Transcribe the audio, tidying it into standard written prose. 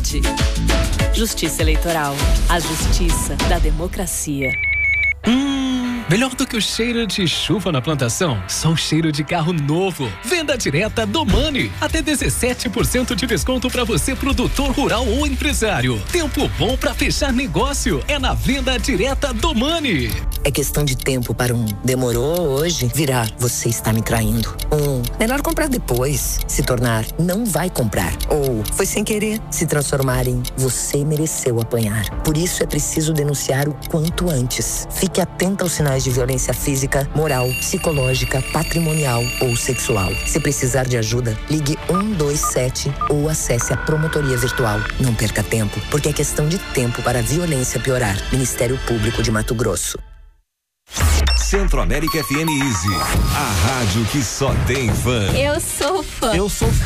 Verde. Justiça Eleitoral. A justiça da democracia. Melhor do que o cheiro de chuva na plantação, só o cheiro de carro novo. Venda direta Domani. Até 17% de desconto para você, produtor rural ou empresário. Tempo bom para fechar negócio é na venda direta Domani. É questão de tempo para demorou hoje virar você está me traindo. Melhor comprar depois, se tornar não vai comprar. Ou foi sem querer se transformar em você mereceu apanhar. Por isso é preciso denunciar o quanto antes. Fique atento aos sinais de violência física, moral, psicológica, patrimonial ou sexual. Se precisar de ajuda, ligue 127 ou acesse a promotoria virtual. Não perca tempo, porque é questão de tempo para a violência piorar. Ministério Público de Mato Grosso. Centro América FM Easy, a rádio que só tem fã. Eu sou fã. Eu sou fã.